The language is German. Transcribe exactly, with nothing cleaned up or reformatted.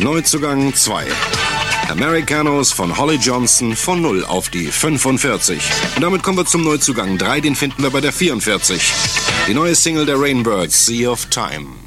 Neuzugang zwei. Americanos von Holly Johnson von null auf die fünfundvierzig. Und damit kommen wir zum Neuzugang drei, den finden wir bei der vierundvierzig. Die neue Single der Rainbirds, Sea of Time.